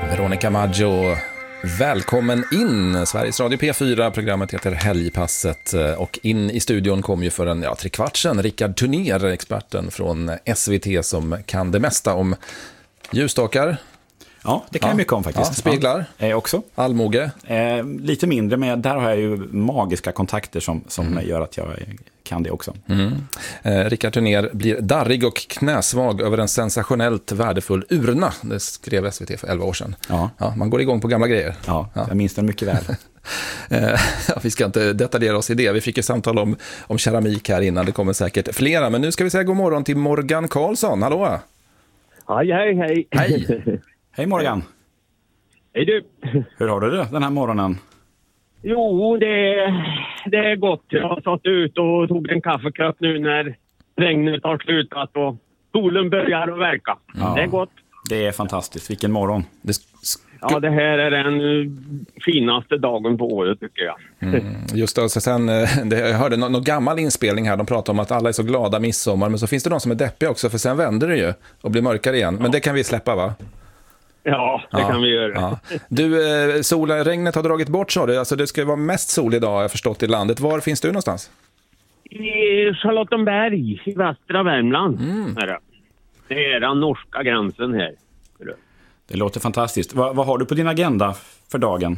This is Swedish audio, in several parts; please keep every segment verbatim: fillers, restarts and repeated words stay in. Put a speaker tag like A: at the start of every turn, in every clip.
A: Veronica Maggio, välkommen in. Sveriges Radio P fyra, programmet heter Helgpasset och in i studion kom ju för en ja, tre kvartsen Rickard Turner, experten från S V T som kan det mesta om ljusstakar.
B: Ja, det kan
A: ja.
B: jag mycket om faktiskt.
A: Ja, speglar.
B: Ja, eh, också.
A: Allmoge.
B: Eh, lite mindre, men där har jag ju magiska kontakter som, som mm. gör att jag kan det också.
A: Mm. Eh, Rickard Turner blir darrig och knäsvag över en sensationellt värdefull urna. Det skrev S V T för elva år sedan. Ja. Ja, man går igång på gamla grejer.
B: Ja, ja. Jag minns den mycket väl.
A: eh, vi ska inte detaljera oss i det. Vi fick ju samtal om, om keramik här innan. Det kommer säkert flera. Men nu ska vi säga god morgon till Morgan Karlsson. Hallå?
C: Hej, hej, hej.
A: Hej.
B: Hej Morgan.
C: Hej du.
B: Hur har du det den här morgonen?
C: Jo, det, det är gott. Jag har satt ut och tog en kaffekopp nu när regnet har slutat och solen börjar att verka. Ja, det är gott.
B: Det är fantastiskt. Vilken morgon.
A: Det sk-
C: ja, det här är den finaste dagen på året tycker jag.
A: Mm, just det, så sen, det, jag hörde någon, någon gammal inspelning här. De pratar om att alla är så glada midsommar. Men så finns det de som är deppiga också. För sen vänder det ju och blir mörkare igen. Men ja. Det kan vi släppa, va?
C: Ja, det ja, kan vi göra. Ja.
A: Du, eh, solregnet har dragit bort, sa du. Alltså det ska vara mest sol idag, jag har förstått, i landet. Var finns du någonstans?
C: I Charlottenberg, i västra Värmland. Mm. Här. Det är den norska gränsen här.
B: Det låter fantastiskt. Va, vad har du på din agenda för dagen?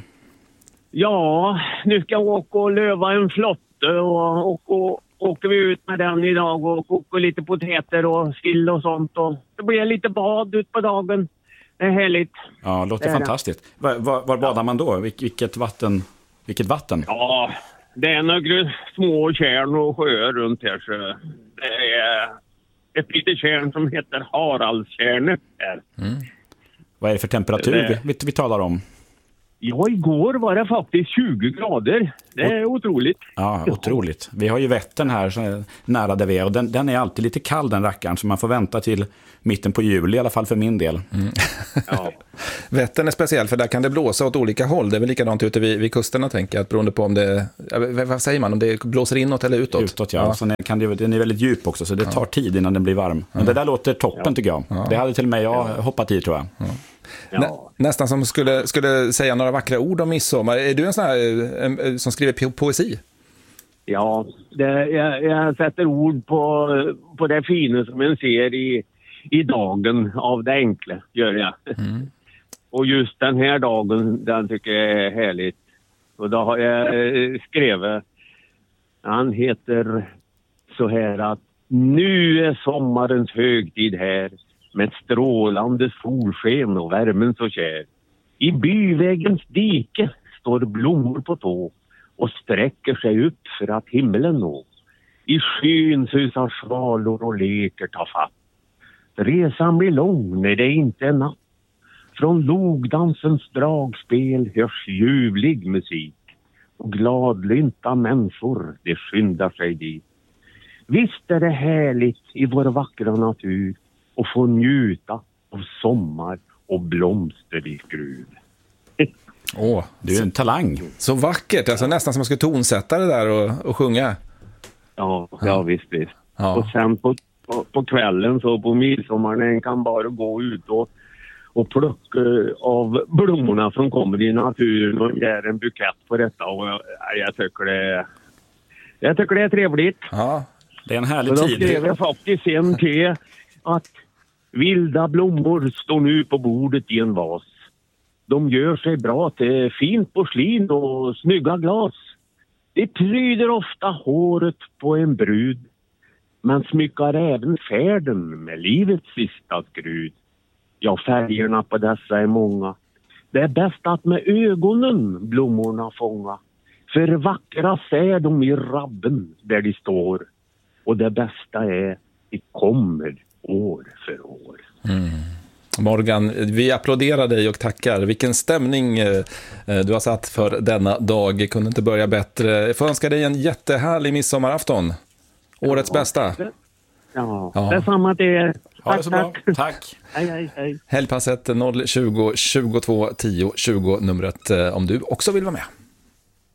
C: Ja, nu ska jag åka och löva en flotte och, och, och åker vi ut med den idag och kokar lite potäter och sill och sånt. Och det blir lite bad ut på dagen. Det är härligt.
B: Ja, det låter det fantastiskt. Var, var, var badar man då? Vil, vilket vatten? Vilket vatten?
C: Ja, det är några små kärn och sjöar runt här. Så det är ett litet kärn som heter Haraldstjärnet här.
B: Mm. Vad är det för temperatur det... vi, vi talar om?
C: Ja, igår var det faktiskt tjugo grader. Det är o- otroligt.
B: Ja, otroligt. Vi har ju Vättern här så är nära där vi är. Och den, den är alltid lite kall, den rackaren. Så man får vänta till mitten på juli, i alla fall för min del. Mm.
A: Ja. Vättern är speciell, för där kan det blåsa åt olika håll. Det är väl likadant ute vid, vid kusterna, tänker jag. Beroende på om det, vad säger man, om det blåser inåt eller utåt.
B: Utåt, ja. ja. Sen kan det, den är väldigt djup också, så det tar tid innan den blir varm. Men det där låter toppen, ja. tycker jag. Ja. Det hade till och med jag hoppat i, tror jag. Ja.
C: Ja.
A: Nä, nästan som skulle, skulle säga några vackra ord om midsommar. Är du en sån här en, som skriver po- poesi?
C: Ja, det, jag, jag sätter ord på, på det fina som en ser i, i dagen av det enkla, gör jag. Mm. Och just den här dagen, den tycker jag är härligt. Och då har jag eh, skrivit, han heter så här att nu är sommarens högtid här. Med strålande solsken och värmen så kär. I byvägens dike står blommor på tå och sträcker sig upp för att himlen nå. I skyn susar svalor och leker ta fatt. Resan blir lång när det inte är natt. Från logdansens dragspel hörs ljuvlig musik. Och gladlynta människor, det skyndar sig dit. Visst är det härligt i vår vackra natur. Och få njuta av sommar och blomster i skruv.
B: Åh, du är en talang.
A: Så vackert, alltså nästan som man ska tonsätta det där och, och sjunga.
C: Ja, ja visst, visst.
A: Ja.
C: Och sen på, på, på kvällen så på midsommaren kan bara gå ut och, och plocka av blommorna som kommer i naturen och göra en bukett på detta. Och jag, jag, tycker, det, jag tycker det är trevligt.
A: Ja,
B: det är en härlig
C: och då
B: tid.
C: Då skrev jag faktiskt en till att vilda blommor står nu på bordet i en vas. De gör sig bra till fint porslin och snygga glas. Det pryder ofta håret på en brud. Men smyckar även färden med livets sista skrud. Ja, färgerna på dessa är många. Det är bäst att med ögonen blommorna fånga. För vackra ser de i rabben där de står. Och det bästa är, det kommer år för år.
A: Mm. Morgan, vi applåderar dig och tackar. Vilken stämning eh, du har satt för denna dag. Kunde inte börja bättre. Jag får önska dig en jättehärlig midsommarafton. Årets ja, bästa.
C: Det, ja,
A: ja.
C: det är samma till er.
B: Ha det så bra. Tack.
C: Hej, hej, hej.
A: Helgpasset noll tjugo tjugotvå tio tjugo numret om du också vill vara med.